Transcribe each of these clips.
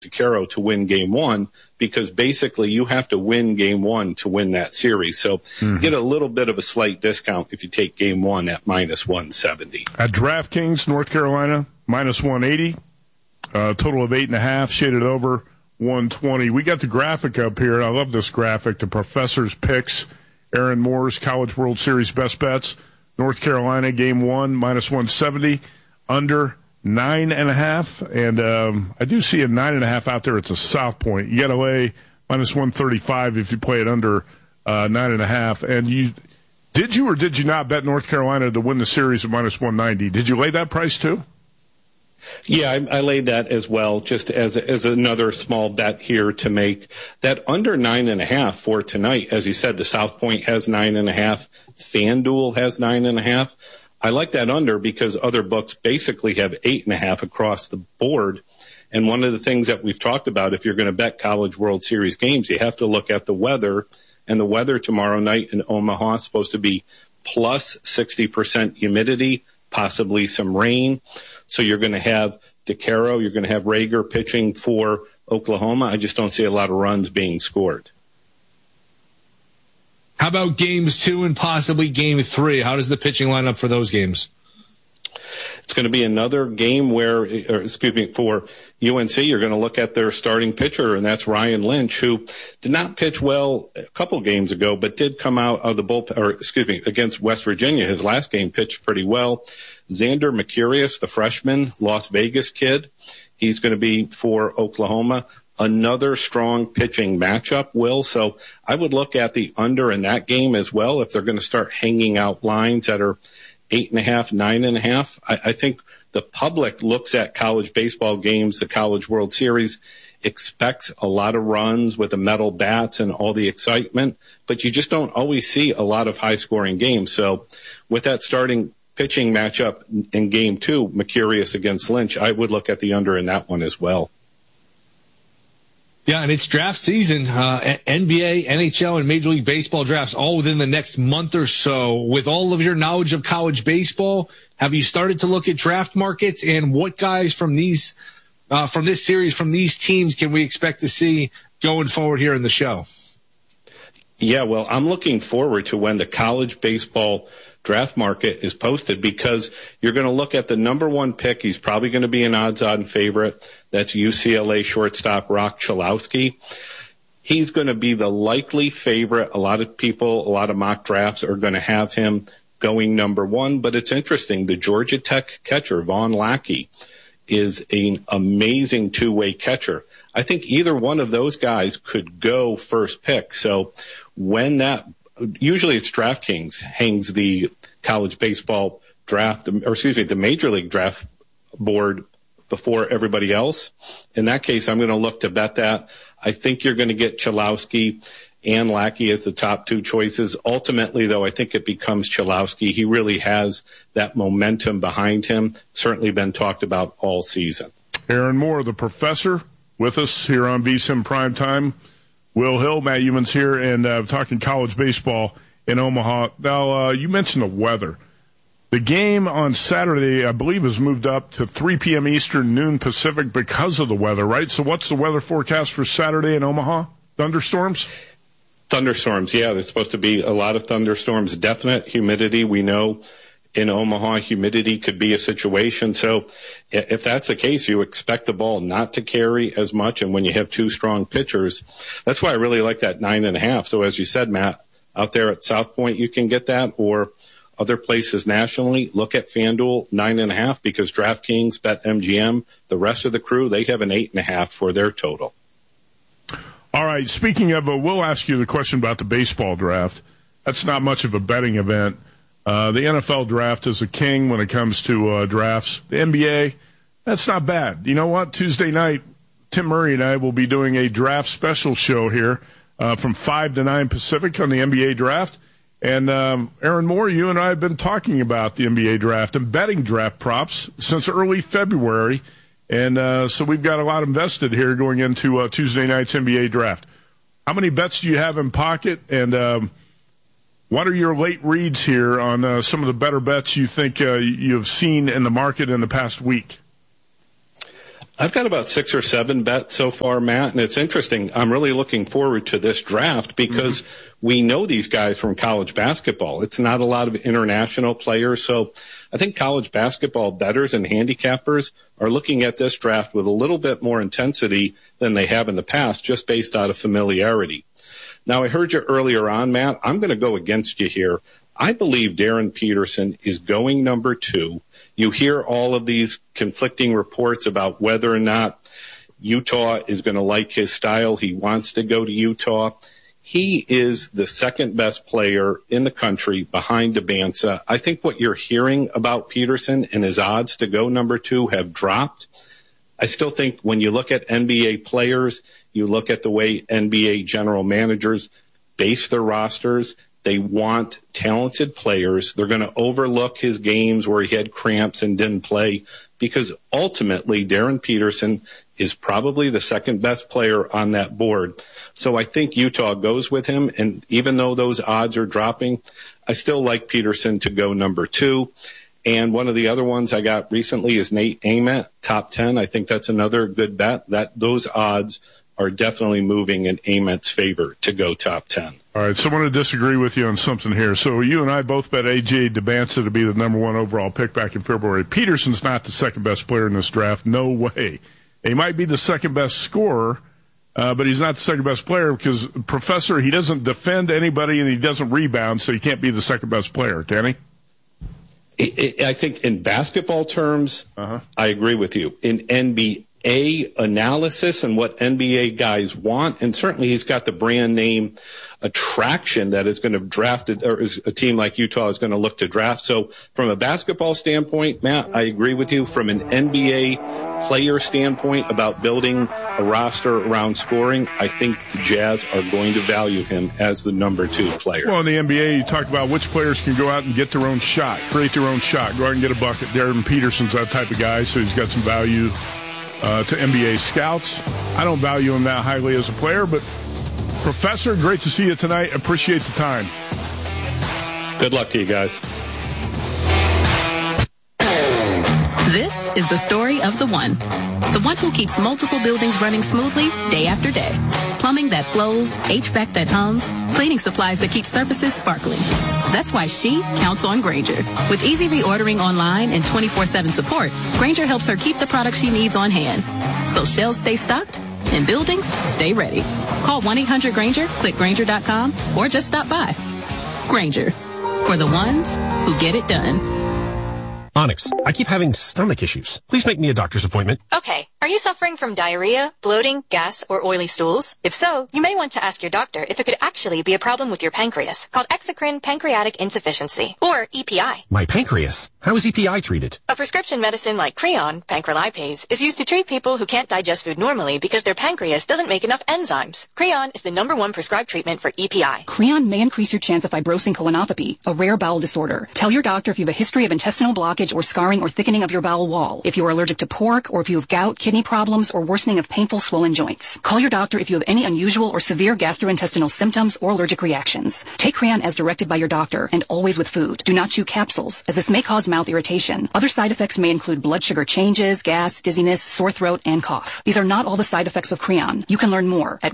Caro to win game one, because basically you have to win game one to win that series. So get a little bit of a slight discount if you take game one at minus 170. At DraftKings, North Carolina, minus 180. Total of 8.5, shaded over 120. We got the graphic up here. I love this graphic. The professor's picks. Aaron Moore's College World Series best bets. North Carolina, game one, minus 170. Under 9.5, and I do see a 9.5 out there. It's a South Point. You got to lay minus 135 if you play it under 9.5. And did you or did you not bet North Carolina to win the series at minus 190? Did you lay that price too? Yeah, I laid that as well, just as another small bet here to make. That under 9.5 for tonight, as you said, the South Point has 9.5, FanDuel has 9.5. I like that under because other books basically have 8.5 across the board. And one of the things that we've talked about, if you're going to bet College World Series games, you have to look at the weather. And the weather tomorrow night in Omaha is supposed to be plus 60% humidity, possibly some rain. So you're going to have DeCaro, you're going to have Rager pitching for Oklahoma. I just don't see a lot of runs being scored. How about games 2 and possibly game 3? How does the pitching line up for those games? It's going to be another game for UNC, you're going to look at their starting pitcher, and that's Ryan Lynch, who did not pitch well a couple games ago, but did come out of the bullpen, against West Virginia. His last game pitched pretty well. Xander Mercurius, the freshman, Las Vegas kid, he's going to be for Oklahoma. Another strong pitching matchup, Will. So I would look at the under in that game as well if they're going to start hanging out lines that are 8.5, 9.5. I think the public looks at college baseball games, the College World Series, expects a lot of runs with the metal bats and all the excitement, but you just don't always see a lot of high-scoring games. So with that starting pitching matchup in game 2, Mercurius against Lynch, I would look at the under in that one as well. Yeah, and it's draft season. NBA, NHL, and Major League Baseball drafts all within the next month or so. With all of your knowledge of college baseball, have you started to look at draft markets, and what guys from this series, from these teams, can we expect to see going forward here in the show? Yeah, well, I'm looking forward to when the college baseball draft market is posted, because you're going to look at the number one pick. He's probably going to be an odds-on favorite. That's UCLA shortstop Rock Chalowski. He's going to be the likely favorite. A lot of mock drafts are going to have him going number one, but it's interesting. The Georgia Tech catcher, Vaughn Lackey, is an amazing two-way catcher. I think either one of those guys could go first pick. So usually it's DraftKings hangs the college baseball draft, the Major League draft board before everybody else. In that case, I'm going to look to bet that. I think you're going to get Chalowski and Lackey as the top two choices. Ultimately, though, I think it becomes Chalowski. He really has that momentum behind him, certainly been talked about all season. Aaron Moore, the professor, with us here on VSiN Primetime. Will Hill, Matt Youmans here, and talking college baseball in Omaha. Now, you mentioned the weather. The game on Saturday, I believe, has moved up to 3 p.m. Eastern, noon Pacific because of the weather, right? So what's the weather forecast for Saturday in Omaha? Thunderstorms? Thunderstorms, yeah. There's supposed to be a lot of thunderstorms. Definite humidity. We know in Omaha, humidity could be a situation. So if that's the case, you expect the ball not to carry as much. And when you have two strong pitchers, that's why I really like that 9.5. So as you said, Matt, out there at South Point, you can get that, or other places nationally. Look at FanDuel 9.5, because DraftKings, BetMGM, the rest of the crew, they have an 8.5 for their total. All right. Speaking of, we'll ask you the question about the baseball draft. That's not much of a betting event. The NFL draft is a king when it comes to drafts. The NBA, that's not bad. You know what? Tuesday night, Tim Murray and I will be doing a draft special show here from 5 to 9 Pacific on the NBA draft. And Aaron Moore, you and I have been talking about the NBA draft and betting draft props since early February. And so we've got a lot invested here going into Tuesday night's NBA draft. How many bets do you have in pocket? And what are your late reads here on some of the better bets you think you've seen in the market in the past week? I've got about 6 or 7 bets so far, Matt, and it's interesting. I'm really looking forward to this draft because we know these guys from college basketball. It's not a lot of international players, so I think college basketball bettors and handicappers are looking at this draft with a little bit more intensity than they have in the past, just based out of familiarity. Now, I heard you earlier on, Matt. I'm going to go against you here. I believe Darren Peterson is going number 2. You hear all of these conflicting reports about whether or not Utah is going to like his style. He wants to go to Utah. He is the second best player in the country behind Debanza. I think what you're hearing about Peterson and his odds to go number 2 have dropped. I still think when you look at NBA players, you look at the way NBA general managers base their rosters, they want talented players. They're going to overlook his games where he had cramps and didn't play because ultimately Darren Peterson is probably the second best player on that board. So I think Utah goes with him. And even though those odds are dropping, I still like Peterson to go number 2. And one of the other ones I got recently is Nate Ament, top 10. I think that's another good bet. Those odds are definitely moving in Ament's favor to go top 10. All right, so I want to disagree with you on something here. So you and I both bet A.J. Debanza to be the number 1 overall pick back in February. Peterson's not the second best player in this draft. No way. He might be the second best scorer, but he's not the second best player because Professor, he doesn't defend anybody and he doesn't rebound, so he can't be the second best player, can he? I think in basketball terms, I agree with you. In NBA analysis and what NBA guys want, and certainly he's got the brand name attraction that is going to draft it, or is a team like Utah is going to look to draft. So from a basketball standpoint, Matt, I agree with you. From an NBA player standpoint about building a roster around scoring, I think the Jazz are going to value him as the number 2 player. Well, in the NBA, you talked about which players can go out and get their own shot, create their own shot, go out and get a bucket. Darren Peterson's that type of guy, so he's got some value to NBA scouts. I don't value him that highly as a player, but Professor, great to see you tonight. Appreciate the time. Good luck to you guys. This is the story of the one who keeps multiple buildings running smoothly day after day. Plumbing that flows, HVAC that hums, cleaning supplies that keep surfaces sparkling. That's why she counts on Grainger. With easy reordering online and 24/7 support, Grainger helps her keep the products she needs on hand. So shelves stay stocked and buildings stay ready. Call 1-800-GRAINGER, click Grainger.com, or just stop by. Grainger, for the ones who get it done. Onyx, I keep having stomach issues. Please make me a doctor's appointment. Okay. Are you suffering from diarrhea, bloating, gas, or oily stools? If so, you may want to ask your doctor if it could actually be a problem with your pancreas, called exocrine pancreatic insufficiency, or EPI. My pancreas? How is EPI treated? A prescription medicine like Creon, pancrelipase, is used to treat people who can't digest food normally because their pancreas doesn't make enough enzymes. Creon is the number 1 prescribed treatment for EPI. Creon may increase your chance of fibrosing colonopathy, a rare bowel disorder. Tell your doctor if you have a history of intestinal blockage or scarring or thickening of your bowel wall, if you are allergic to pork, or if you have gout, kidney problems, or worsening of painful swollen joints. Call your doctor if you have any unusual or severe gastrointestinal symptoms or allergic reactions. Take Creon as directed by your doctor, and always with food. Do not chew capsules, as this may cause mouth irritation. Other side effects may include blood sugar changes, gas, dizziness, sore throat, and cough. These are not all the side effects of Creon. You can learn more at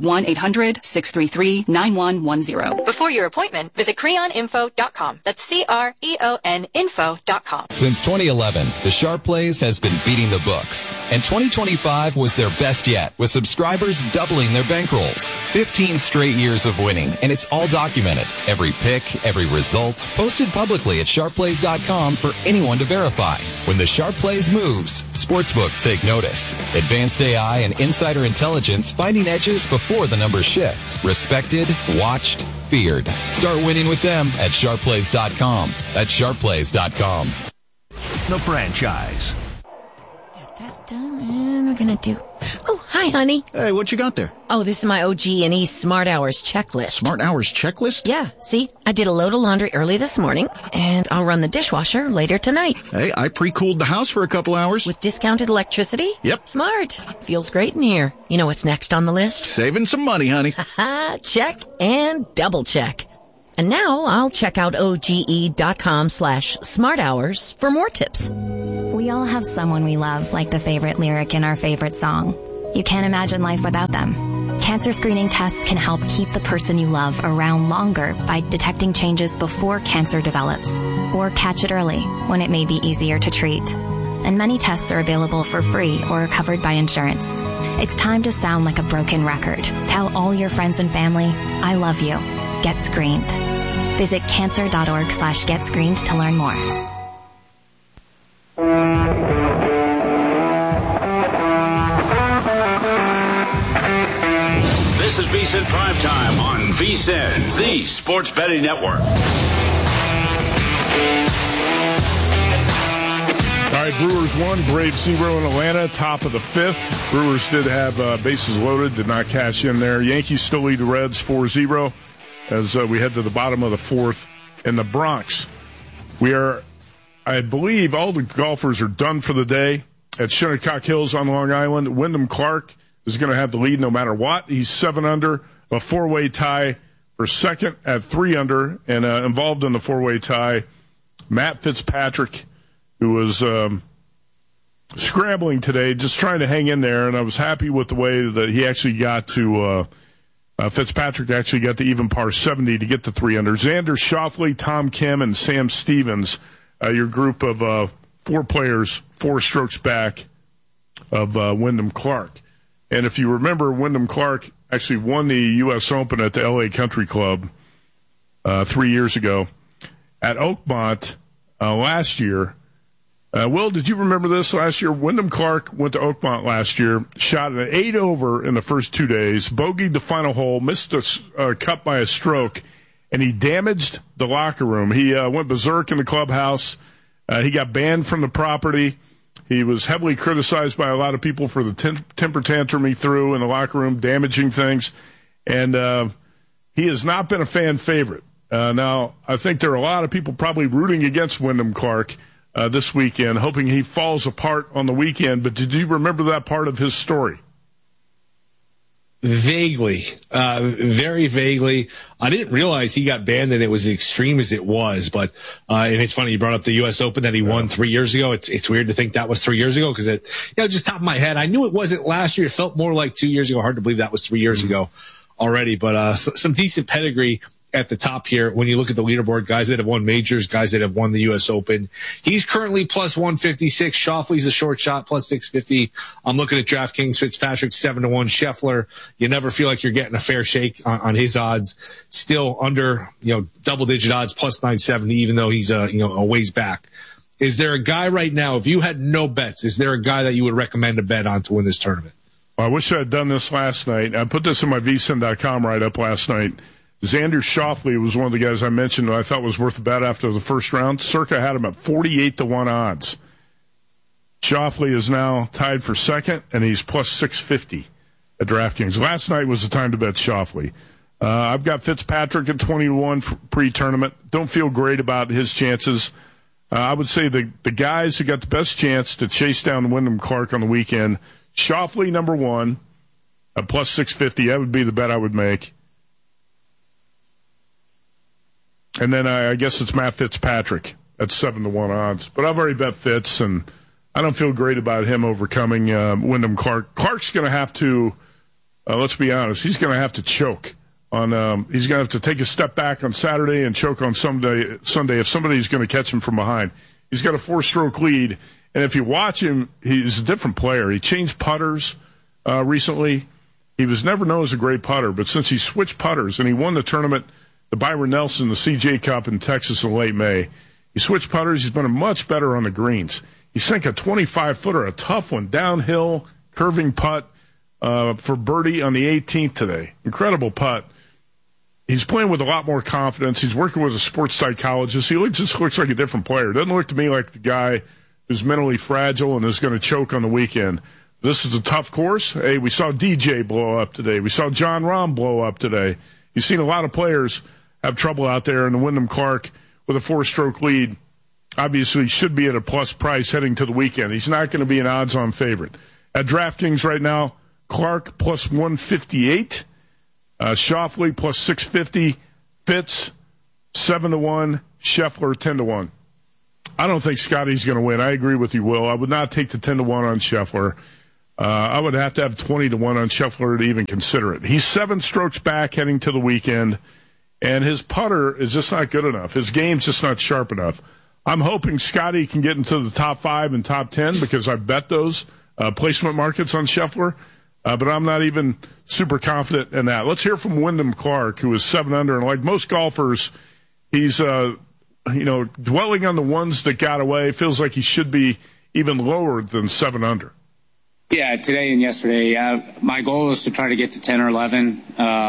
1-800-633-9110. Before your appointment, visit creoninfo.com. That's CREON info.com. Since 2011, the Sharp Plays has been beating the books, and 2025 was their best yet, with subscribers doubling their bankrolls. 15 straight years of winning, and it's all documented. Every pick, every result, posted publicly at sharpplays.com for anyone to verify. When the Sharp Plays moves, sportsbooks take notice. Advanced AI and insider intelligence finding edges before the numbers shift. Respected, watched, feared. Start winning with them at sharpplays.com. That's sharpplays.com. The franchise. Get that done, and we're gonna do... Oh, hi, honey. Hey, what you got there? Oh, this is my OG&E Smart Hours checklist. Smart Hours checklist? Yeah, see? I did a load of laundry early this morning, and I'll run the dishwasher later tonight. Hey, I pre-cooled the house for a couple hours. With discounted electricity? Yep. Smart. Feels great in here. You know what's next on the list? Saving some money, honey. Check and double check. And now I'll check out OGE.com/smarthours for more tips. We We all have someone we love, like the favorite lyric in our favorite song. You can't imagine life without them. Cancer screening tests can help keep the person you love around longer by detecting changes before cancer develops, or catch it early when it may be easier to treat. And many tests are available for free or are covered by insurance. It's time to sound like a broken record. Tell all your friends and family, I love you. Get screened. Visit cancer.org/getscreened to learn more. This is VSiN Primetime on VSiN, the Sports Betting Network. All right, Brewers 1, Braves 0 in Atlanta, top of the 5th. Brewers did have bases loaded, did not cash in there. Yankees still lead the Reds 4-0 as we head to the bottom of the 4th in the Bronx. I believe all the golfers are done for the day at Shinnecock Hills on Long Island. Wyndham Clark is going to have the lead no matter what. He's 7 under, a four-way tie for second at 3 under, and involved in the four-way tie, Matt Fitzpatrick, who was scrambling today, just trying to hang in there, and I was happy with the way that he actually got to Fitzpatrick actually got to even par 70 to get to 3 under. Xander Schauffele, Tom Kim, and Sam Stevens, your group of 4 players, 4 strokes back of Wyndham Clark. And if you remember, Wyndham Clark actually won the U.S. Open at the L.A. Country Club 3 years ago. At Oakmont last year, Will, did you remember this last year? Wyndham Clark went to Oakmont last year, shot an 8 over in the first 2 days, bogeyed the final hole, missed a cut by a stroke, and he damaged the locker room. He went berserk in the clubhouse. He got banned from the property. He was heavily criticized by a lot of people for the temper tantrum he threw in the locker room, damaging things. And he has not been a fan favorite. Now, I think there are a lot of people probably rooting against Wyndham Clark this weekend, hoping he falls apart on the weekend. But did you remember that part of his story? Vaguely, very vaguely. I didn't realize he got banned and it was as extreme as it was. But and it's funny you brought up the U.S. Open that he won 3 years ago. It's weird to think that was 3 years ago because just top of my head, I knew it wasn't last year. It felt more like 2 years ago. Hard to believe that was 3 years ago already. But some decent pedigree at the top here when you look at the leaderboard, guys that have won majors, guys that have won the U.S. Open. He's currently plus 156. Schauffele's a short shot, plus 650. I'm looking at DraftKings. Fitzpatrick 7-1. Scheffler, you never feel like you're getting a fair shake on his odds. Still under, double-digit odds, plus 970, even though he's a ways back. Is there a guy right now, if you had no bets, is there a guy that you would recommend a bet on to win this tournament? Well, I wish I had done this last night. I put this in my vsin.com write-up last night. Xander Schauffele was one of the guys I mentioned that I thought was worth a bet after the first round. Circa had him at 48-1 odds. Schauffele is now tied for second, and he's plus 650 at DraftKings. Last night was the time to bet Schauffele. I've got Fitzpatrick at 21 pre-tournament. Don't feel great about his chances. I would say the guys who got the best chance to chase down Wyndham Clark on the weekend, Schauffele number 1 at plus 650. That would be the bet I would make. And then I guess it's Matt Fitzpatrick at 7-1 odds. But I've already bet Fitz, and I don't feel great about him overcoming Wyndham Clark. Clark's going to have to, let's be honest, he's going to have to choke on. He's going to have to take a step back on Saturday and choke on Sunday if somebody's going to catch him from behind. He's got a 4-stroke lead, and if you watch him, he's a different player. He changed putters recently. He was never known as a great putter, but since he switched putters and he won the tournament, the Byron Nelson, the CJ Cup in Texas in late May. He switched putters. He's been much better on the greens. He sank a 25-footer, a tough one, downhill, curving putt for birdie on the 18th today. Incredible putt. He's playing with a lot more confidence. He's working with a sports psychologist. He just looks like a different player. Doesn't look to me like the guy who's mentally fragile and is going to choke on the weekend. This is a tough course. Hey, we saw DJ blow up today. We saw John Rahm blow up today. You've seen a lot of players have trouble out there, and the Wyndham Clark with a 4-stroke lead obviously should be at a plus price heading to the weekend. He's not going to be an odds-on favorite. At DraftKings right now, Clark plus 158, Schauffele plus 650, Fitz 7-1, Scheffler 10-1. I don't think Scotty's going to win. I agree with you, Will. I would not take the 10-1 on Scheffler. I would have to have 20-1 on Scheffler to even consider it. He's 7 strokes back heading to the weekend, and his putter is just not good enough. His game's just not sharp enough. I'm hoping Scotty can get into the top 5 and top 10 because I bet those placement markets on Scheffler, but I'm not even super confident in that. Let's hear from Wyndham Clark, who is 7 under, and like most golfers, he's dwelling on the ones that got away. Feels like he should be even lower than 7 under. Yeah, today and yesterday, my goal is to try to get to 10 or 11.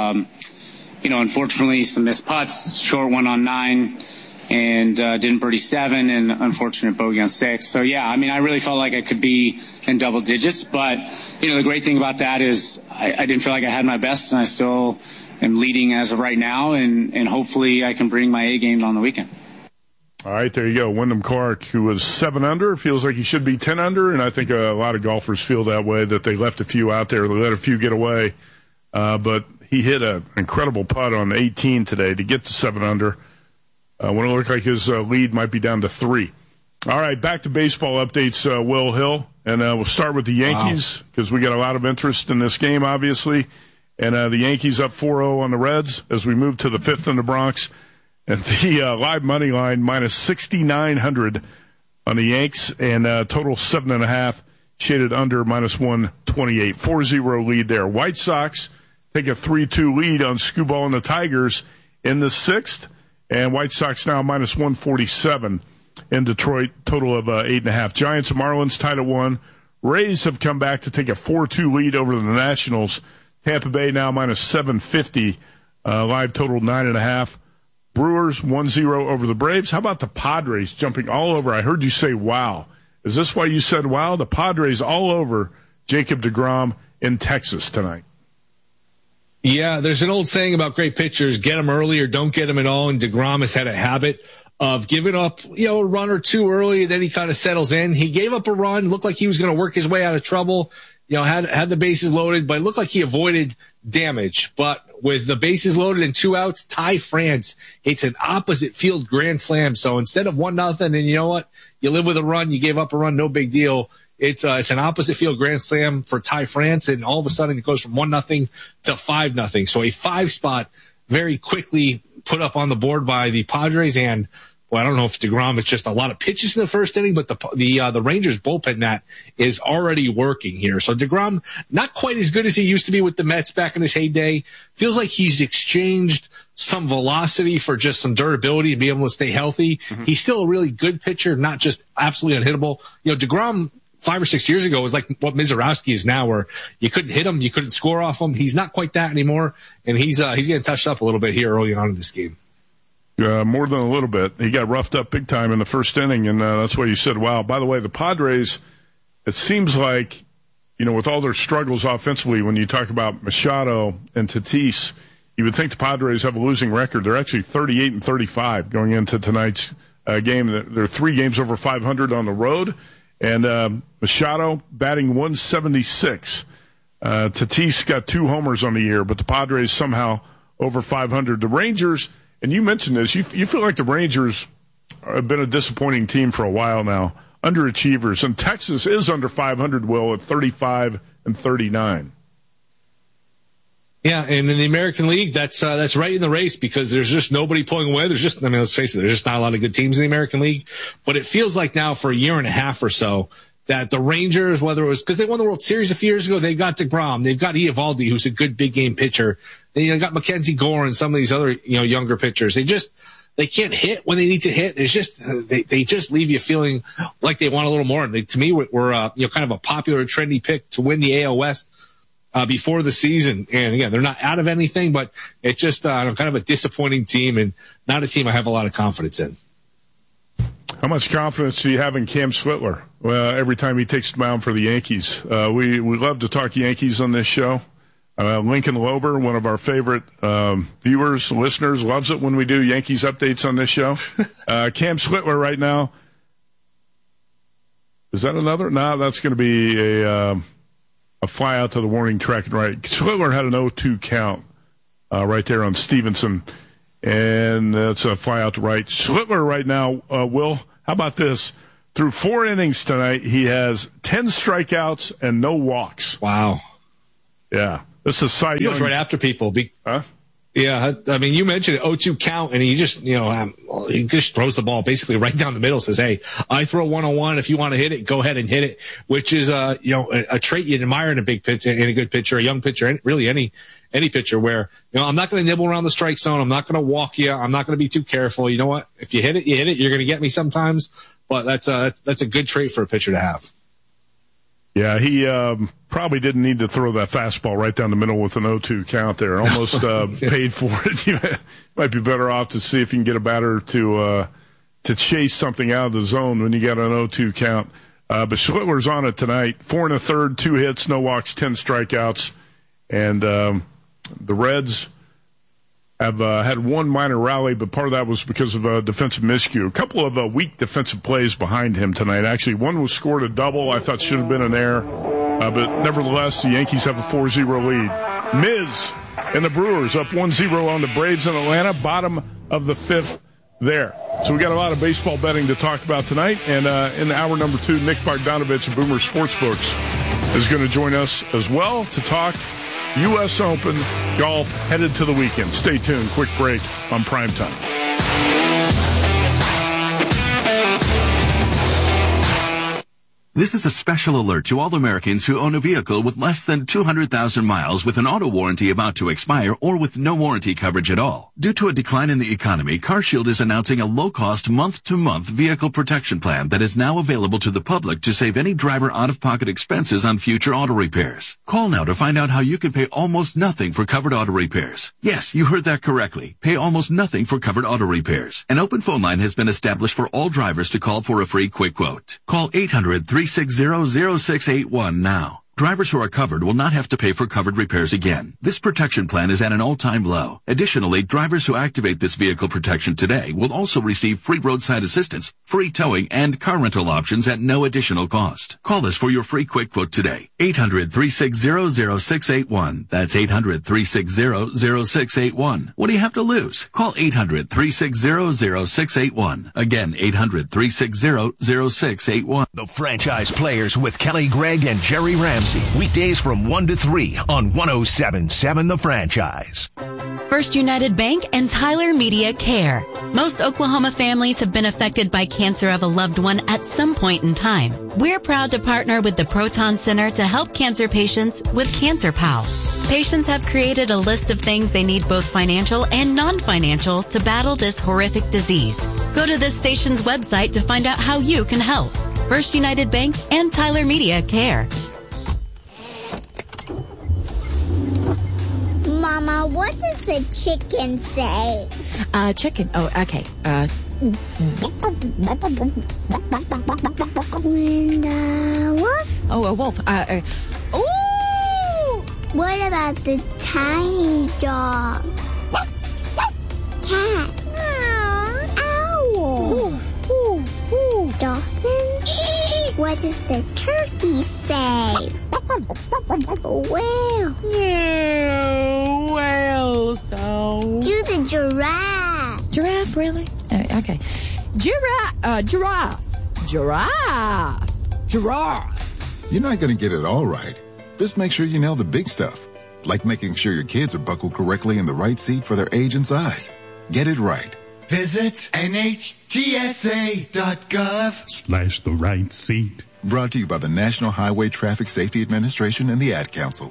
Unfortunately, some missed putts, short one on 9, and didn't birdie 7, and unfortunate bogey on 6. So, yeah, I mean, I really felt like I could be in double digits. But, the great thing about that is I didn't feel like I had my best, and I still am leading as of right now, and hopefully I can bring my A game on the weekend. All right, there you go. Wyndham Clark, who was 7 under, feels like he should be 10 under, and I think a lot of golfers feel that way, that they left a few out there. They let a few get away. But he hit an incredible putt on 18 today to get to 7 under. When it looked like his lead might be down to 3. All right, back to baseball updates, Will Hill. And we'll start with the Yankees because we got a lot of interest in this game, obviously. And the Yankees up 4-0 on the Reds as we move to the 5th in the Bronx. And the live money line minus 6,900 on the Yanks, and total 7.5, shaded under minus 128. 4-0 lead there. White Sox take a 3-2 lead on Skubal and the Tigers in the 6th, and White Sox now minus 147 in Detroit, total of 8.5. Giants and Marlins tied at 1. Rays have come back to take a 4-2 lead over the Nationals. Tampa Bay now minus 750, live total 9.5. Brewers 1-0 over the Braves. How about the Padres jumping all over? I heard you say wow. Is this why you said wow? The Padres all over Jacob deGrom in Texas tonight. Yeah, there's an old saying about great pitchers, get them early or don't get them at all, and deGrom has had a habit of giving up, a run or two early, then he kind of settles in. He gave up a run, looked like he was going to work his way out of trouble, had the bases loaded, but it looked like he avoided damage. But with the bases loaded and 2 outs, Ty France hits an opposite field grand slam. So instead of 1-0, and you know what? You live with a run, you gave up a run, no big deal. It's an opposite field grand slam for Ty France, and all of a sudden it goes from 1-0 to 5-0. So a 5 spot very quickly put up on the board by the Padres, and well, I don't know if deGrom, it's just a lot of pitches in the first inning, but the Rangers bullpen net is already working here. So deGrom, not quite as good as he used to be with the Mets back in his heyday. Feels like he's exchanged some velocity for just some durability and be able to stay healthy. Mm-hmm. He's still a really good pitcher, not just absolutely unhittable. deGrom 5 or 6 years ago was like what Mizorowski is now, where you couldn't hit him, you couldn't score off him. He's not quite that anymore, and he's getting touched up a little bit here early on in this game. More than a little bit. He got roughed up big time in the first inning, and that's why you said, wow. By the way, the Padres, it seems like, with all their struggles offensively, when you talk about Machado and Tatis, you would think the Padres have a losing record. They're actually 38-35 going into tonight's game. They're 3 games over 500 on the road, and Machado batting 176. Tatis got 2 homers on the year, but the Padres somehow over 500. The Rangers... And you mentioned this. You feel like the Rangers have been a disappointing team for a while now, underachievers. And Texas is under 500, Will, at 35-39. Yeah, and in the American League, that's right in the race because there's just nobody pulling away. Let's face it, there's just not a lot of good teams in the American League. But it feels like now for a year and a half or so that the Rangers, whether it was because they won the World Series a few years ago, they've got deGrom, they've got Eovaldi, who's a good big game pitcher. They got Mackenzie Gore and some of these other, younger pitchers. They can't hit when they need to hit. It's just, they just leave you feeling like they want a little more. And to me, we're kind of a popular, trendy pick to win the AL West, before the season. And again, they're not out of anything, but it's just, kind of a disappointing team and not a team I have a lot of confidence in. How much confidence do you have in Cam Switler? Well, every time he takes the mound for the Yankees. We love to talk Yankees on this show. Lincoln Lober, one of our favorite viewers, listeners, loves it when we do Yankees updates on this show. Cam Switler right now. Is that another? No, that's going to be a fly out to the warning track and right. Switler had an 0-2 count right there on Stevenson, and that's a fly out to right. Switler right now, Will, How about this? Through 4 innings tonight, he has 10 strikeouts and no walks. Wow. Yeah. This is Cy Young. He goes right after people. Huh? Yeah, I mean, you mentioned it, 0-2 count, and he just, he just throws the ball basically right down the middle, says, hey, I throw 101. If you want to hit it, go ahead and hit it, which is, a trait you admire in a big pitcher, in a good pitcher, a young pitcher, really any pitcher where, I'm not going to nibble around the strike zone. I'm not going to walk you. I'm not going to be too careful. You know what? If you hit it, you hit it. You're going to get me sometimes, but that's a good trait for a pitcher to have. Yeah, he probably didn't need to throw that fastball right down the middle with an 0-2 count there. Almost paid for it. You might be better off to see if you can get a batter to chase something out of the zone when you got an 0-2 count. But Schlittler's on it tonight. 4 1/3, 2 hits, no walks, 10 strikeouts. And the Reds have had one minor rally, but part of that was because of a defensive miscue. A couple of weak defensive plays behind him tonight. Actually, one was scored a double. I thought should have been an error. But nevertheless, the Yankees have a 4-0 lead. Miz and the Brewers up 1-0 on the Braves in Atlanta, bottom of the 5th there. So we got a lot of baseball betting to talk about tonight. And in hour number 2, Nick Bogdanovich of Boomer Sportsbooks is going to join us as well to talk U.S. Open golf headed to the weekend. Stay tuned. Quick break on Primetime. This is a special alert to all Americans who own a vehicle with less than 200,000 miles with an auto warranty about to expire or with no warranty coverage at all. Due to a decline in the economy, CarShield is announcing a low-cost month-to-month vehicle protection plan that is now available to the public to save any driver out-of-pocket expenses on future auto repairs. Call now to find out how you can pay almost nothing for covered auto repairs. Yes, you heard that correctly. Pay almost nothing for covered auto repairs. An open phone line has been established for all drivers to call for a free quick quote. Call 800-360-0681 now. Drivers who are covered will not have to pay for covered repairs again. This protection plan is at an all-time low. Additionally, drivers who activate this vehicle protection today will also receive free roadside assistance, free towing, and car rental options at no additional cost. Call us for your free quick quote today. 800-360-0681. That's 800-360-0681. What do you have to lose? Call 800-360-0681. Again, 800-360-0681. The Franchise Players with Kelly Gregg and Jerry Ramsey. Weekdays from 1 to 3 on 107.7 The Franchise. First United Bank and Tyler Media Care. Most Oklahoma families have been affected by cancer of a loved one at some point in time. We're proud to partner with the Proton Center to help cancer patients with Cancer Pals. Patients have created a list of things they need, both financial and non-financial, to battle this horrific disease. Go to this station's website to find out how you can help. First United Bank and Tyler Media Care. Mama, what does the chicken say? Chicken. Oh, okay. And wolf? Oh, a wolf. Ooh! What about the tiny dog? Cat? Owl? Dolphin? What does the turkey say? Whale? Whale sound. Do the giraffe. Giraffe, really? Okay. Giraffe. You're not going to get it all right. Just make sure you nail the big stuff, like making sure your kids are buckled correctly in the right seat for their age and size. Get it right. Visit NHTSA.gov/the right seat. Brought to you by the National Highway Traffic Safety Administration and the Ad Council.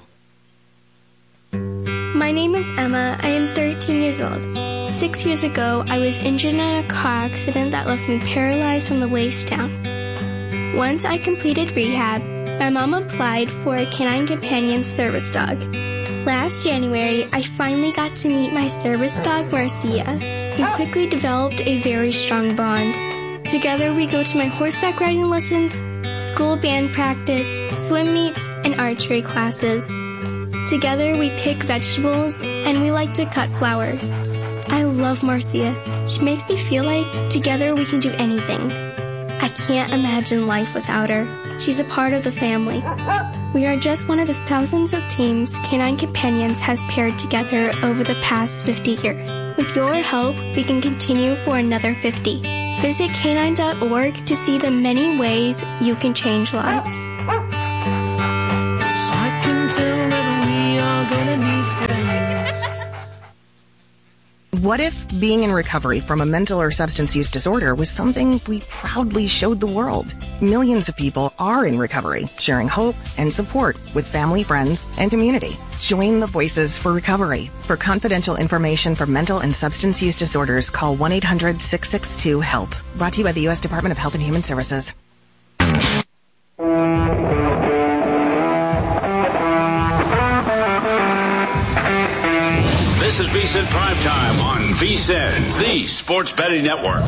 My name is Emma. I am 13 years old. 6 years ago, I was injured in a car accident that left me paralyzed from the waist down. Once I completed rehab, my mom applied for a Canine Companion service dog. Last January, I finally got to meet my service dog, Marcia. We quickly developed a very strong bond. Together, we go to my horseback riding lessons, school band practice, swim meets, and archery classes. Together, we pick vegetables, and we like to cut flowers. I love Marcia. She makes me feel like together we can do anything. I can't imagine life without her. She's a part of the family. We are just one of the thousands of teams Canine Companions has paired together over the past 50 years. With your help, we can continue for another 50. Visit canine.org to see the many ways you can change lives. I can tell that we are gonna be friends. What if being in recovery from a mental or substance use disorder was something we proudly showed the world? Millions of people are in recovery, sharing hope and support with family, friends, and community. Join the Voices for Recovery. For confidential information for mental and substance use disorders, call 1-800-662-HELP. Brought to you by the U.S. Department of Health and Human Services. This is VSiN Primetime on VSiN, the Sports Betting Network.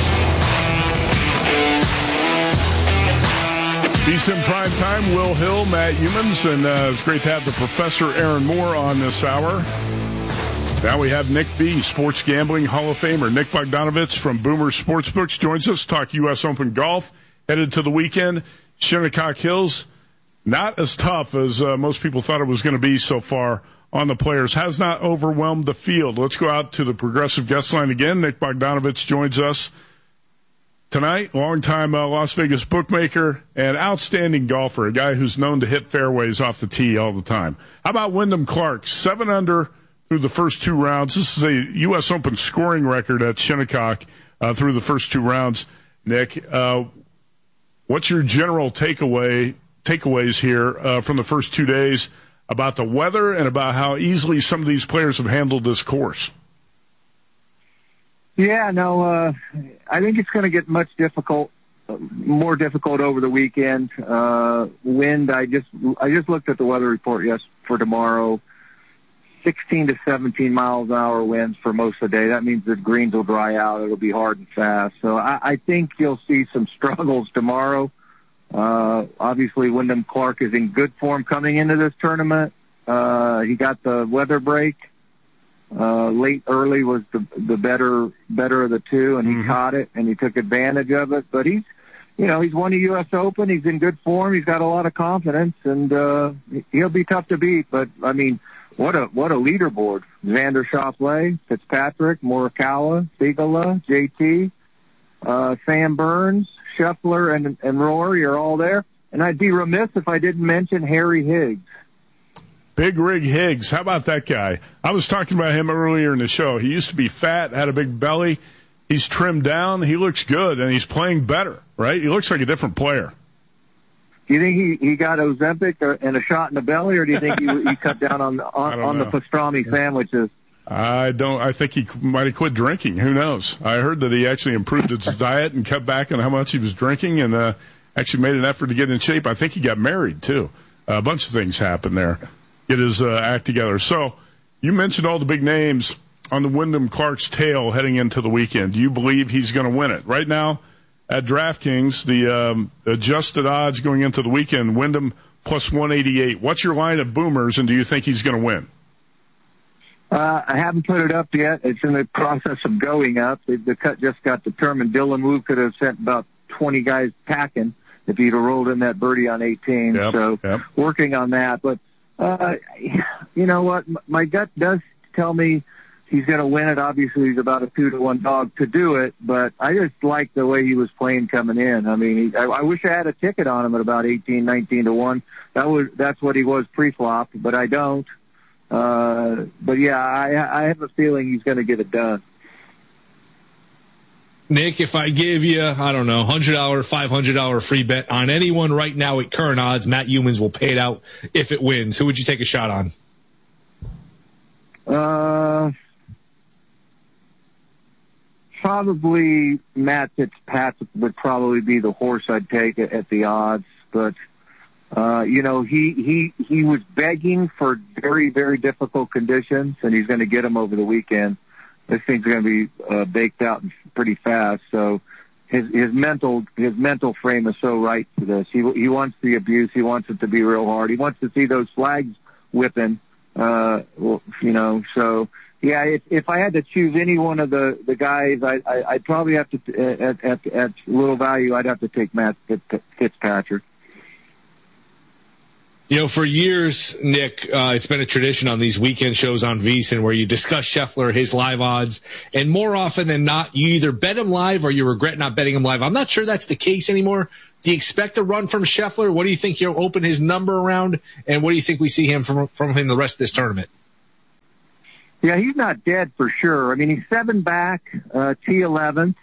VSiN Primetime, Will Hill, Matt Youmans, and it's great to have the Professor Aaron Moore on this hour. Now we have Nick B., Sports Gambling Hall of Famer. Nick Bogdanovich from Boomer Sportsbooks joins us, talk U.S. Open golf, headed to the weekend. Shinnecock Hills, not as tough as most people thought it was going to be so far on the players, has not overwhelmed the field. Let's go out to the Progressive guest line again. Nick Bogdanovich joins us tonight, longtime Las Vegas bookmaker and outstanding golfer, a guy who's known to hit fairways off the tee all the time. How about Wyndham Clark, 7 under through the first 2 rounds? This is a U.S. Open scoring record at Shinnecock through the first 2 rounds. Nick, what's your general takeaways here from the first 2 days about the weather and about how easily some of these players have handled this course? Yeah, no, I think it's going to get much more difficult over the weekend. Wind, I just looked at the weather report for tomorrow. 16 to 17 miles an hour winds for most of the day. That means the greens will dry out. It'll be hard and fast. So I think you'll see some struggles tomorrow. Obviously, Wyndham Clark is in good form coming into this tournament. He got the weather break. Late early was the better of the two, and he caught it, and he took advantage of it. But he's won the U.S. Open. He's in good form. He's got a lot of confidence, and he'll be tough to beat. But, I mean, what a leaderboard. Xander Schauffele, Fitzpatrick, Morikawa, Sigala, JT, Sam Burns, Scheffler, and Rory are all there. And I'd be remiss if I didn't mention Harry Higgs. Big Rig Higgs. How about that guy? I was talking about him earlier in the show. He used to be fat, had a big belly. He's trimmed down. He looks good, and he's playing better, right? He looks like a different player. Do you think he got Ozempic and a shot in the belly, or do you think he cut down on the pastrami sandwiches? I think he might have quit drinking. Who knows? I heard that he actually improved his diet and cut back on how much he was drinking, and actually made an effort to get in shape. I think he got married, too. A bunch of things happened there. Get his act together. So you mentioned all the big names on the Wyndham Clark's tail heading into the weekend. Do you believe he's going to win it? Right now at DraftKings, the adjusted odds going into the weekend, Wyndham plus 188. What's your line of boomers, and do you think he's going to win? I haven't put it up yet. It's in the process of going up. The cut just got determined. Dylan Wu could have sent about 20 guys packing if he'd have rolled in that birdie on 18. Working on that. But you know what? My gut does tell me he's going to win it. Obviously, he's about a 2-to-1 dog to do it, but I just like the way he was playing coming in. I mean, I wish I had a ticket on him at about 18, 19-to-1. That's what he was pre-flop, but I don't. But yeah, I have a feeling he's going to get it done. Nick, if I gave you, I don't know, $100, $500 free bet on anyone right now at current odds, Matt Youmans will pay it out if it wins. Who would you take a shot on? Probably Matt Fitzpatrick would probably be the horse I'd take at the odds. But, he was begging for very, very difficult conditions, and he's going to get them over the weekend. This thing's going to be baked out pretty fast. So his mental frame is so right for this. He wants the abuse. He wants it to be real hard. He wants to see those flags whipping. So yeah, if I had to choose any one of the guys, I'd probably have to at little value. I'd have to take Matt Fitzpatrick. For years, Nick, it's been a tradition on these weekend shows on VSiN where you discuss Scheffler, his live odds, and more often than not, you either bet him live or you regret not betting him live. I'm not sure that's the case anymore. Do you expect a run from Scheffler? What do you think he'll open his number around, and what do you think we see him from him the rest of this tournament? Yeah, he's not dead for sure. I mean, he's 7 back, T11th.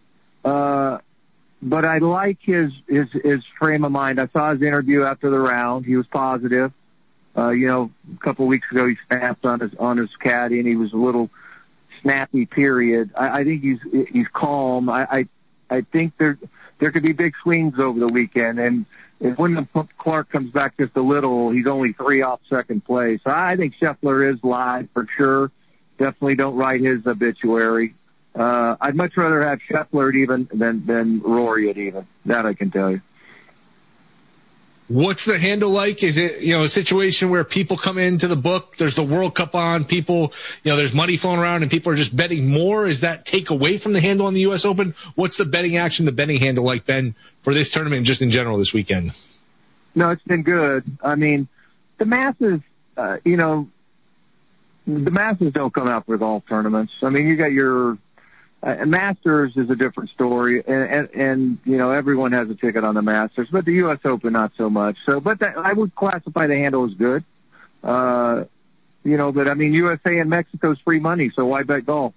But I like his frame of mind. I saw his interview after the round. He was positive. A couple of weeks ago he snapped on his caddy and he was a little snappy. Period. I think he's calm. I think there could be big swings over the weekend. And if Wyndham Clark comes back just a little, he's only 3 off second place. So I think Scheffler is live for sure. Definitely don't write his obituary. I'd much rather have Scheffler at even than Rory at even. That I can tell you. What's the handle like? Is it, a situation where people come into the book, there's the World Cup on, people, there's money flowing around and people are just betting more? Is that take away from the handle on the U.S. Open? What's the betting action, the betting handle like, Ben, for this tournament and just in general this weekend? No, it's been good. I mean, the masses, the masses don't come out for golf tournaments. I mean, you got your Masters is a different story, and everyone has a ticket on the Masters, but the U.S. Open not so much. So, but I would classify the handle as good. But I mean, USA and Mexico's free money, so why bet golf?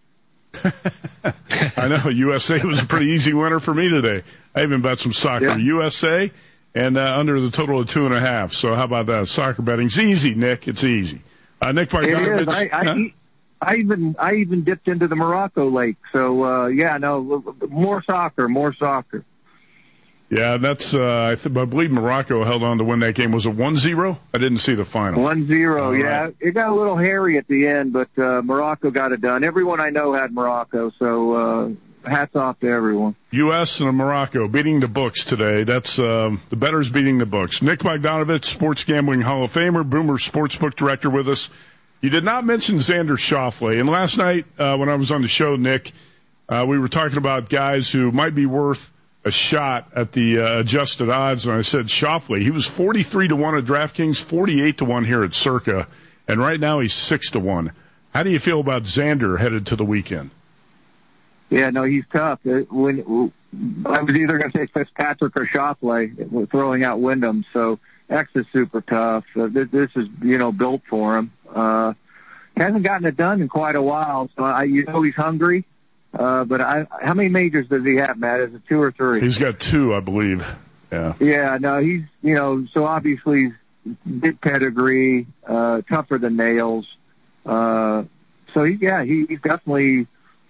I know USA was a pretty easy winner for me today. I even bet some soccer. Yeah. USA and under the total of 2.5. So how about that? Soccer betting's easy, Nick. It's easy. Nick Bogdanovich. I even dipped into the Morocco lake. So, more soccer. Yeah, that's, I believe Morocco held on to win that game. Was it 1-0? I didn't see the final. 1-0, yeah. Right. It got a little hairy at the end, but Morocco got it done. Everyone I know had Morocco, so hats off to everyone. U.S. and Morocco beating the books today. That's the bettors beating the books. Nick Bogdanovich, Sports Gambling Hall of Famer, Boomer Sportsbook Director with us. You did not mention Xander Schauffele. And last night when I was on the show, Nick, we were talking about guys who might be worth a shot at the adjusted odds. And I said Schauffele. He was 43-1 at DraftKings, 48-1 here at Circa. And right now he's 6-1. How do you feel about Xander headed to the weekend? Yeah, no, he's tough. When I was either going to say Fitzpatrick or Schauffele, throwing out Wyndham. So X is super tough. This is, built for him. Hasn't gotten it done in quite a while, so he's hungry. But how many majors does he have, Matt? Is it 2 or 3? He's got 2, I believe. Yeah. Yeah, no, he's, so obviously he's big pedigree, tougher than nails. So he's definitely.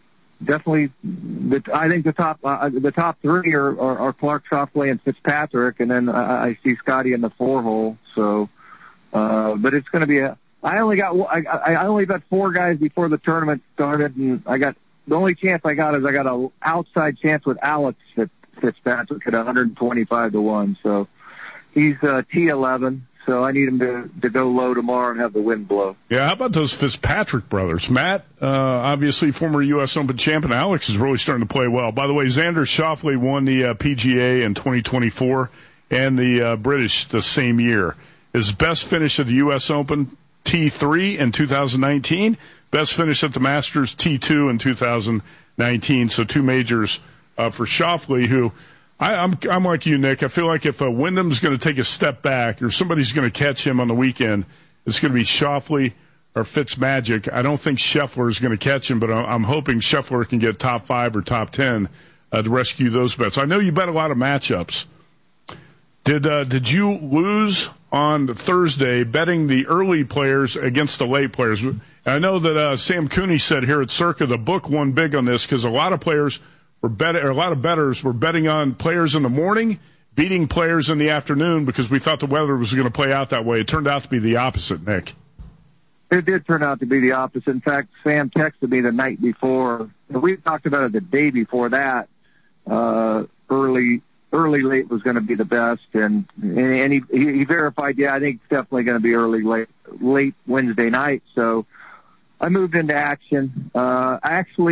I think the top 3 are Clark, Schauffele, and Fitzpatrick, and then I see Scotty in the 4-hole. So, but it's going to be I only bet 4 guys before the tournament started, and the only chance I got is I got an outside chance with Alex Fitzpatrick at 125-1. So he's T11. So I need him to go low tomorrow and have the wind blow. Yeah, how about those Fitzpatrick brothers? Matt, obviously former U.S. Open champion. Alex is really starting to play well. By the way, Xander Schauffele won the PGA in 2024 and the British the same year. His best finish at the U.S. Open, T3 in 2019. Best finish at the Masters, T2 in 2019. So 2 majors for Schauffele, who I'm like you, Nick. I feel like if Wyndham's going to take a step back or somebody's going to catch him on the weekend, it's going to be Schauffele or Fitzmagic. I don't think Scheffler is going to catch him, but I'm hoping Scheffler can get top 5 or top 10 to rescue those bets. I know you bet a lot of matchups. Did you lose on Thursday betting the early players against the late players? I know that Sam Cooney said here at Circa the book won big on this because a lot of bettors were betting on players in the morning, beating players in the afternoon because we thought the weather was going to play out that way. It turned out to be the opposite, Nick. It did turn out to be the opposite. In fact, Sam texted me the night before. We talked about it the day before that. Early late was going to be the best, and he verified. Yeah, I think it's definitely going to be late Wednesday night. So I moved into action. I actually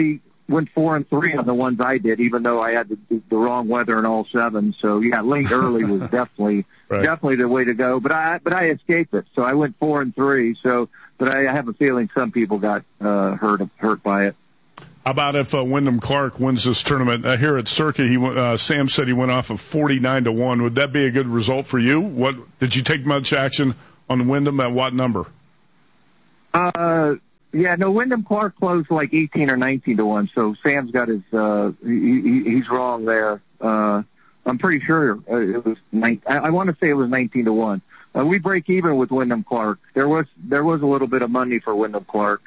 went 4-3 on the ones I did, even though I had the wrong weather in all 7. So yeah, late early was definitely the way to go. But I escaped it, so I went 4-3. So, but I have a feeling some people got hurt by it. How about if Wyndham Clark wins this tournament here at Circa? Sam said he went off of 49-1. Would that be a good result for you? What did you take much action on Wyndham at what number? Yeah, no, Wyndham Clark closed like 18 or 19-1. So Sam's got his he's wrong there. I'm pretty sure it was I want to say it was 19-1. We break even with Wyndham Clark. There was a little bit of money for Wyndham Clark.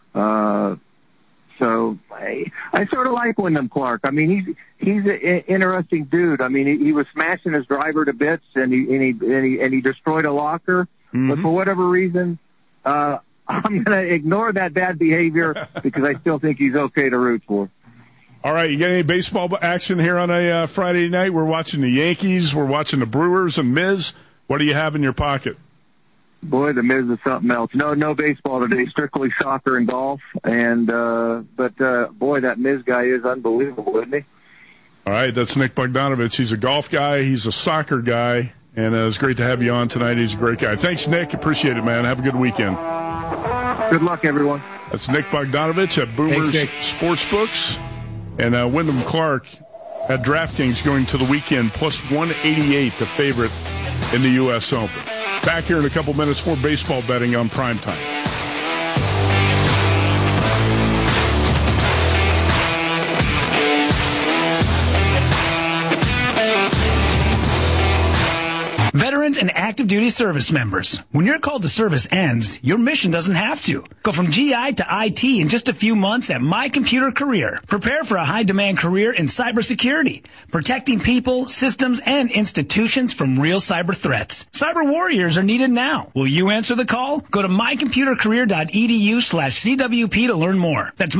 So I sort of like Wyndham Clark. I mean, he's an interesting dude. I mean, he was smashing his driver to bits, and he destroyed a locker. Mm-hmm. But for whatever reason, I'm going to ignore that bad behavior because I still think he's okay to root for. All right, you got any baseball action here on a Friday night? We're watching the Yankees. We're watching the Brewers and Miz. What do you have in your pocket? Boy, the Miz is something else. No baseball today, strictly soccer and golf. And but boy, that Miz guy is unbelievable, isn't he? All right, that's Nick Bogdanovich. He's a golf guy. He's a soccer guy. And it's great to have you on tonight. He's a great guy. Thanks, Nick. Appreciate it, man. Have a good weekend. Good luck, everyone. That's Nick Bogdanovich at Boomers Sportsbooks. And Wyndham Clark at DraftKings going to the weekend, plus 188, the favorite in the U.S. Open. Back here in a couple minutes, more baseball betting on Primetime. Veterans and active duty service members. When your call to service ends, your mission doesn't have to. Go from GI to IT in just a few months at My Computer Career. Prepare for a high-demand career in cybersecurity, protecting people, systems, and institutions from real cyber threats. Cyber warriors are needed now. Will you answer the call? Go to mycomputercareer.edu/CWP to learn more. That's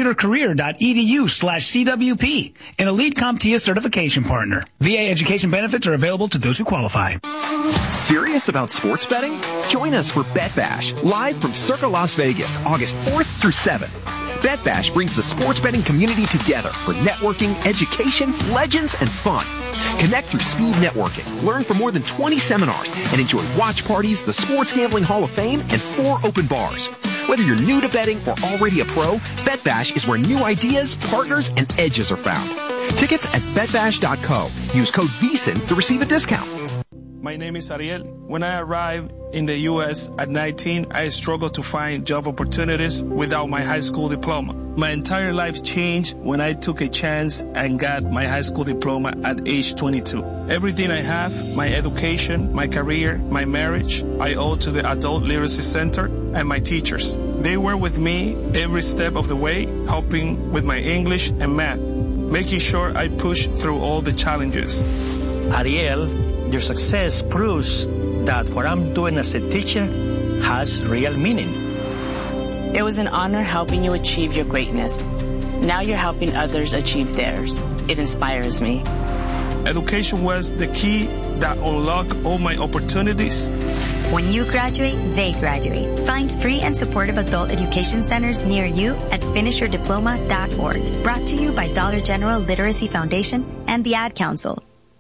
mycomputercareer.edu/CWP. An elite CompTIA certification partner. VA education benefits are available to those who qualify. Serious about sports betting? Join us for Bet Bash, live from Circa Las Vegas, August 4th through 7th. Bet Bash brings the sports betting community together for networking, education, legends, and fun. Connect through speed networking, learn from more than 20 seminars, and enjoy watch parties, the Sports Gambling Hall of Fame, and 4 open bars. Whether you're new to betting or already a pro, Bet Bash is where new ideas, partners, and edges are found. Tickets at betbash.co. Use code VSIN to receive a discount. My name is Ariel. When I arrived in the U.S. at 19, I struggled to find job opportunities without my high school diploma. My entire life changed when I took a chance and got my high school diploma at age 22. Everything I have, my education, my career, my marriage, I owe to the Adult Literacy Center and my teachers. They were with me every step of the way, helping with my English and math, making sure I push through all the challenges. Ariel, your success proves that what I'm doing as a teacher has real meaning. It was an honor helping you achieve your greatness. Now you're helping others achieve theirs. It inspires me. Education was the key that unlocked all my opportunities. When you graduate, they graduate. Find free and supportive adult education centers near you at finishyourdiploma.org. Brought to you by Dollar General Literacy Foundation and the Ad Council.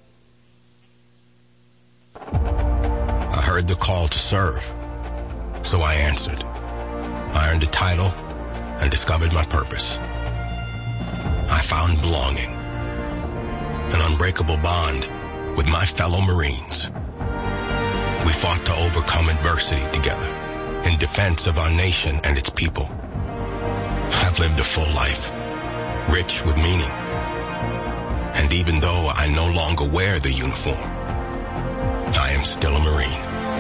I heard the call to serve, so I answered. I earned a title and discovered my purpose. I found belonging, an unbreakable bond with my fellow Marines. We fought to overcome adversity together in defense of our nation and its people. I've lived a full life, rich with meaning. And even though I no longer wear the uniform, I am still a Marine.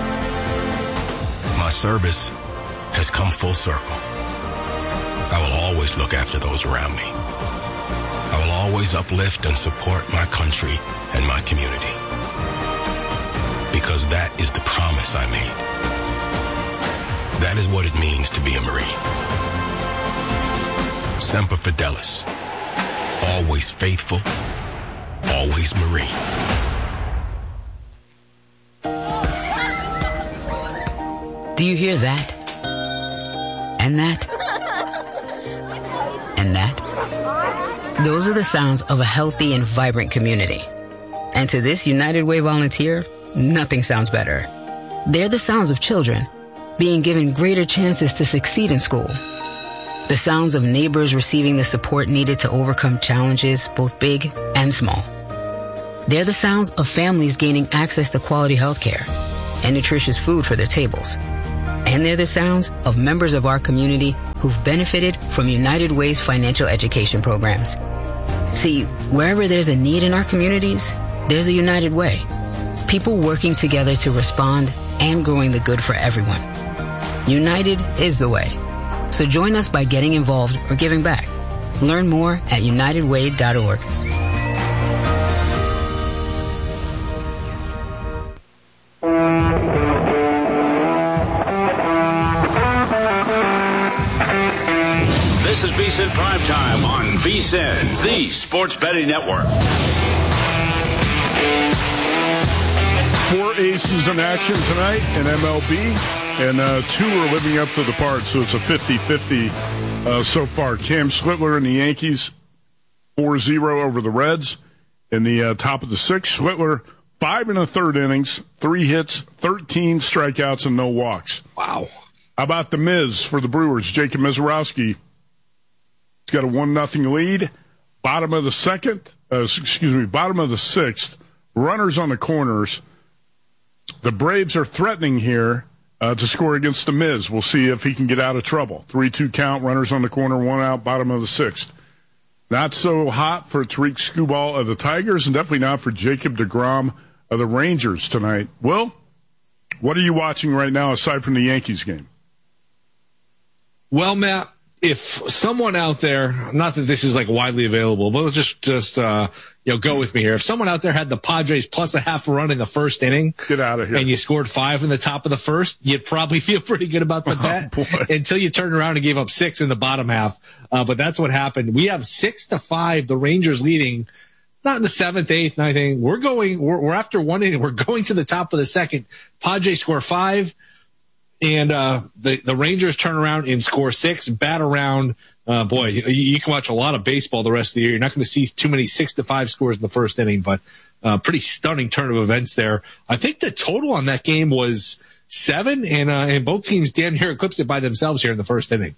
My service has come full circle. I will always look after those around me. I will always uplift and support my country and my community. Because that is the promise I made. That is what it means to be a Marine. Semper Fidelis. Always faithful. Always Marine. Do you hear that? And that? And that? Those are the sounds of a healthy and vibrant community. And to this United Way volunteer, nothing sounds better. They're the sounds of children being given greater chances to succeed in school. The sounds of neighbors receiving the support needed to overcome challenges, both big and small. They're the sounds of families gaining access to quality health care and nutritious food for their tables. And they're the sounds of members of our community who've benefited from United Way's financial education programs. See, wherever there's a need in our communities, there's a United Way. People working together to respond and growing the good for everyone. United is the way. So join us by getting involved or giving back. Learn more at unitedway.org. This is VSiN Primetime on VSiN, the Sports Betting Network. 4 aces in action tonight in MLB, and 2 are living up to the part, so it's a 50-50 so far. Cam Schlittler and the Yankees, 4-0 over the Reds in the top of the 6th. Schlittler, 5 1/3 innings, 3 hits, 13 strikeouts, and no walks. Wow. How about the Miz for the Brewers? Jacob Misiorowski. He's got a 1-0 lead. Bottom of the 6th. Runners on the corners. The Braves are threatening here to score against the Miz. We'll see if he can get out of trouble. 3-2 count, runners on the corner, 1 out, bottom of the 6th. Not so hot for Tariq Skubal of the Tigers, and definitely not for Jacob deGrom of the Rangers tonight. Will, what are you watching right now aside from the Yankees game? Well, Matt, if someone out there, not that this is like widely available, but just go with me here. If someone out there had the Padres plus a half a run in the first inning, get out of here, and you scored 5 in the top of the first, you'd probably feel pretty good about the bet until you turned around and gave up 6 in the bottom half. But that's what happened. We have 6-5, the Rangers leading, not in the 7th, 8th, 9th inning. We're after 1 inning. We're going to the top of the 2nd. Padres score 5. And the Rangers turn around and score 6, bat around. Boy, you can watch a lot of baseball the rest of the year. You're not going to see too many 6-5 scores in the first inning, but pretty stunning turn of events there. I think the total on that game was 7, and both teams damn near eclipsed it by themselves here in the first inning.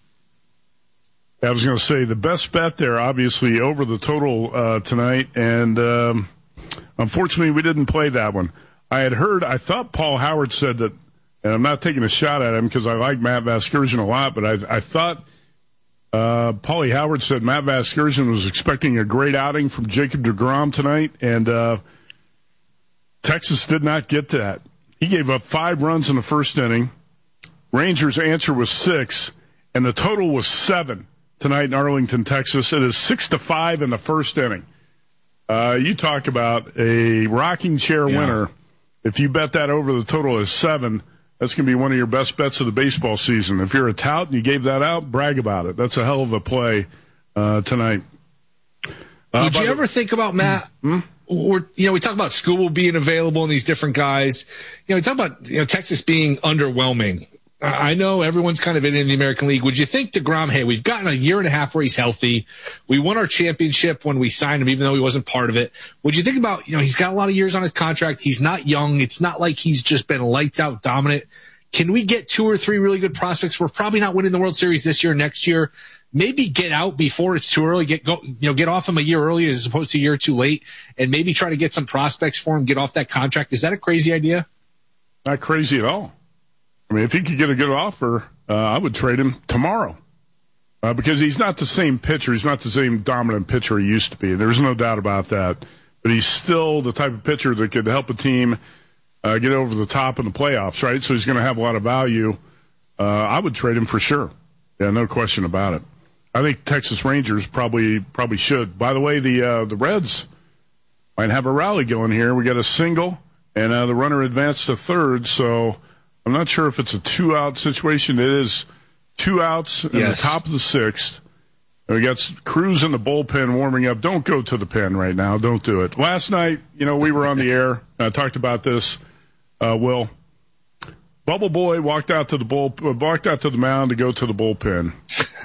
I was going to say the best bet there, obviously, over the total tonight, and unfortunately we didn't play that one. I thought Paul Howard said that, and I'm not taking a shot at him because I like Matt Vasgersian a lot, but I thought Paulie Howard said Matt Vasgersian was expecting a great outing from Jacob deGrom tonight, and Texas did not get that. He gave up 5 runs in the first inning. Rangers' answer was 6, and the total was 7 tonight in Arlington, Texas. It is 6-5 in the first inning. You talk about a rocking chair winner. If you bet that over the total is 7, that's going to be one of your best bets of the baseball season. If you're a tout and you gave that out, brag about it. That's a hell of a play tonight. Would you ever think about, Matt, we talk about Skubal being available and these different guys. We talk about Texas being underwhelming. I know everyone's kind of in the American League. Would you think deGrom, hey, we've gotten a year and a half where he's healthy. We won our championship when we signed him, even though he wasn't part of it. Would you think about, he's got a lot of years on his contract. He's not young. It's not like he's just been lights out dominant. Can we get 2 or 3 really good prospects? We're probably not winning the World Series this year, next year. Maybe get out before it's too early. Get off him a year early as opposed to a year too late, and maybe try to get some prospects for him, get off that contract. Is that a crazy idea? Not crazy at all. I mean, if he could get a good offer, I would trade him tomorrow because he's not the same pitcher. He's not the same dominant pitcher he used to be. There's no doubt about that. But he's still the type of pitcher that could help a team get over the top in the playoffs, right? So he's going to have a lot of value. I would trade him for sure. Yeah, no question about it. I think Texas Rangers probably should. By the way, the Reds might have a rally going here. We got a single, and the runner advanced to third, so I'm not sure if it's a 2-out situation. It is 2 outs in the top of the 6th. We got Cruz in the bullpen warming up. Don't go to the pen right now. Don't do it. Last night, we were on the air. I talked about this. Will, Bubble Boy walked out to the mound to go to the bullpen.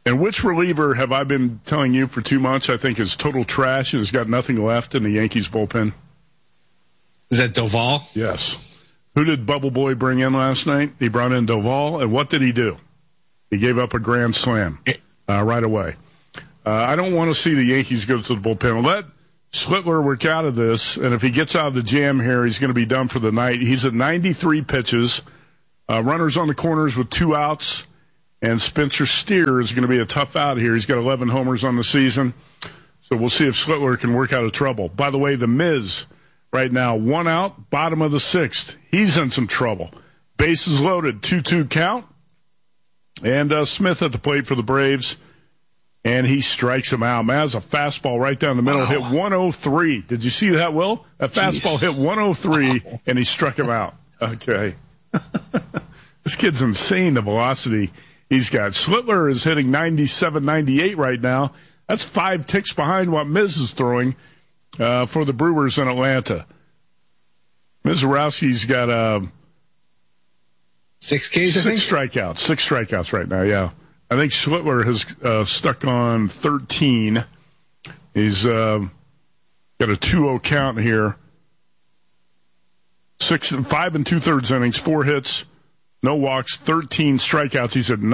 And which reliever have I been telling you for 2 months I think is total trash and has got nothing left in the Yankees bullpen? Is that Doval? Yes. Who did Bubble Boy bring in last night? He brought in Doval, and what did he do? He gave up a grand slam right away. I don't want to see the Yankees go to the bullpen. Let Schlittler work out of this, and if he gets out of the jam here, he's going to be done for the night. He's at 93 pitches. Runners on the corners with 2 outs. And Spencer Steer is going to be a tough out here. He's got 11 homers on the season. So we'll see if Schlittler can work out of trouble. By the way, the Miz right now, 1 out, bottom of the 6th. He's in some trouble. Bases loaded, 2-2 count. And Smith at the plate for the Braves. And he strikes him out. Man, that's a fastball right down the middle. Wow. Hit 103. Did you see that, Will? That fastball hit 103, and he struck him out. Okay. This kid's insane, the velocity he's got. Schlittler is hitting 97, 98 right now. That's 5 ticks behind what Miz is throwing for the Brewers in Atlanta. Mizorowski's got 6 Ks, Six strikeouts right now, yeah. I think Schlittler has stuck on 13. He's got a 2-0 count here. 5 2/3 innings, 4 hits. No walks, 13 strikeouts. He's at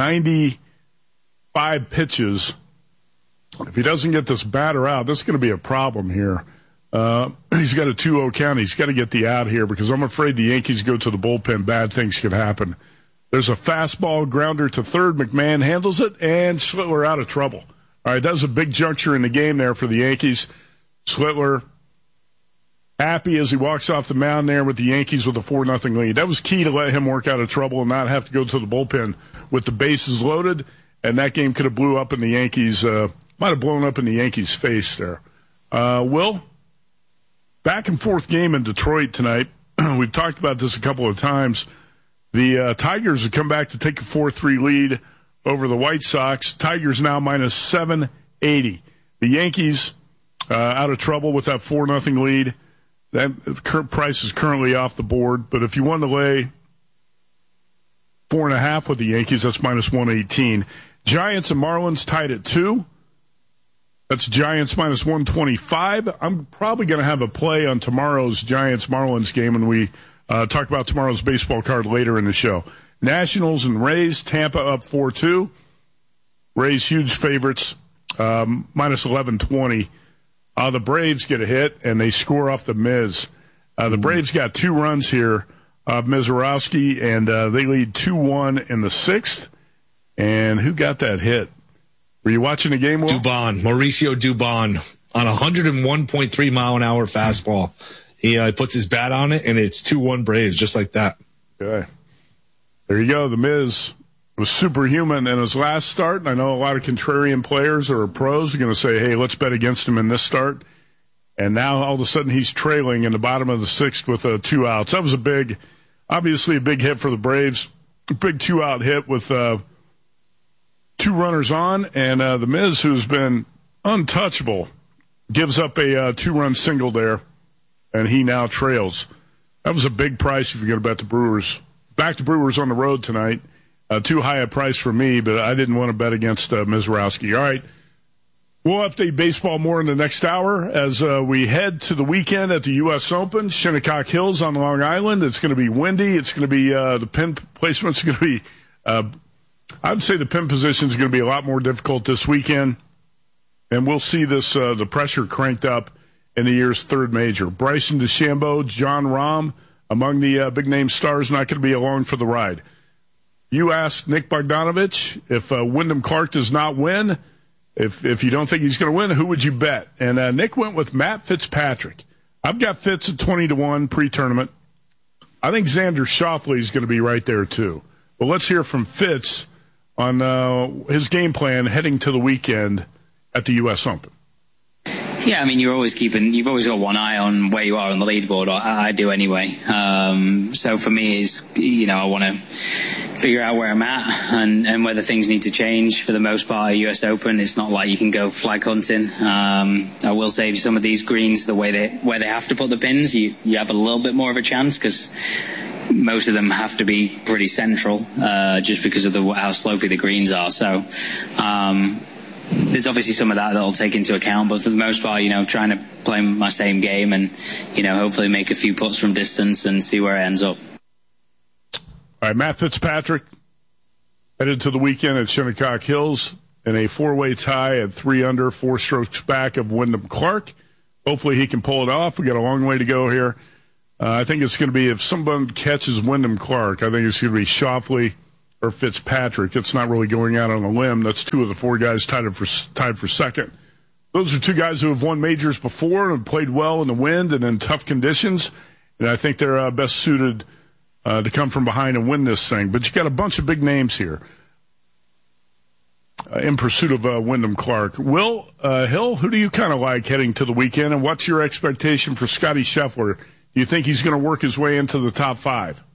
95 pitches. If he doesn't get this batter out, this is going to be a problem here. He's got a 2-0 count. He's got to get the out here because I'm afraid the Yankees go to the bullpen. Bad things could happen. There's a fastball grounder to third. McMahon handles it, and Schlittler out of trouble. All right, that was a big juncture in the game there for the Yankees. Schlittler happy as he walks off the mound there with the Yankees with a 4-0 lead. That was key to let him work out of trouble and not have to go to the bullpen with the bases loaded, and that game could have blew up in the Yankees, might have blown up in the Yankees' face there. Will, back and forth game in Detroit tonight. We've talked about this a couple of times. The Tigers have come back to take a 4-3 lead over the White Sox. Tigers now minus 780. The Yankees out of trouble with that 4-0 lead. That current price is currently off the board, but if you want to lay 4.5 with the Yankees, that's minus 118. Giants and Marlins tied at 2. That's Giants minus 125. I'm probably going to have a play on tomorrow's Giants-Marlins game when we talk about tomorrow's baseball card later in the show. Nationals and Rays, Tampa up 4-2. Rays huge favorites, minus 1120. The Braves get a hit, and they score off the Miz. The Braves got 2 runs here, Mizorowski, and they lead 2-1 in the 6th. And who got that hit? Were you watching the game, Will? Dubon, Mauricio Dubon, on a 101.3-mile-an-hour fastball. He puts his bat on it, and it's 2-1 Braves, just like that. Okay. There you go. The Miz was superhuman in his last start. I know a lot of contrarian players or pros are going to say, hey, let's bet against him in this start. And now all of a sudden he's trailing in the bottom of the 6th with 2 outs. That was obviously a big hit for the Braves. A big 2-out hit with 2 runners on. And the Miz, who's been untouchable, gives up a 2-run single there. And he now trails. That was a big price if you're going to bet the Brewers. Back to Brewers on the road tonight. Too high a price for me, but I didn't want to bet against Mizorowski. All right. We'll update baseball more in the next hour as we head to the weekend at the U.S. Open. Shinnecock Hills on Long Island. It's going to be windy. It's going to be the pin placement's going to be I would say the pin position is going to be a lot more difficult this weekend. And we'll see this the pressure cranked up in the year's 3rd major. Bryson DeChambeau, Jon Rahm, among the big-name stars, not going to be along for the ride. You asked Nick Bogdanovich if Wyndham Clark does not win, if you don't think he's going to win, who would you bet? And Nick went with Matt Fitzpatrick. I've got Fitz at 20-1 pre-tournament. I think Xander Schauffele is going to be right there, too. But let's hear from Fitz on his game plan heading to the weekend at the U.S. Open. Yeah, I mean, you've always got one eye on where you are on the leaderboard, or I do anyway. So for me, I want to figure out where I'm at and whether things need to change. For the most part, US Open, it's not like you can go flag hunting. I will say some of these greens, where they have to put the pins, you have a little bit more of a chance because most of them have to be pretty central, just because of how slopey the greens are. So there's obviously some of that I'll take into account, but for the most part, trying to play my same game and, hopefully make a few putts from distance and see where it ends up. All right, Matt Fitzpatrick headed to the weekend at Shinnecock Hills in a 4-way tie at 3 under, 4 strokes back of Wyndham Clark. Hopefully he can pull it off. We got a long way to go here. I think it's going to be, if someone catches Wyndham Clark, I think it's going to be Schauffele or Fitzpatrick. It's not really going out on a limb. That's 2 of the 4 guys tied for second. Those are 2 guys who have won majors before and played well in the wind and in tough conditions. And I think they're best suited to come from behind and win this thing. But you got a bunch of big names here in pursuit of Wyndham Clark. Will Hill, who do you kind of like heading to the weekend, and what's your expectation for Scotty Scheffler? Do you think he's going to work his way into the top 5?